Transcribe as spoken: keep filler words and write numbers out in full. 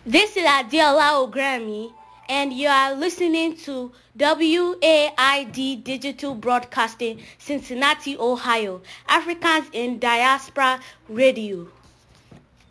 This is Adiola Ogrami, and you are listening to W A I D Digital Broadcasting, Cincinnati, Ohio, Africans in Diaspora Radio.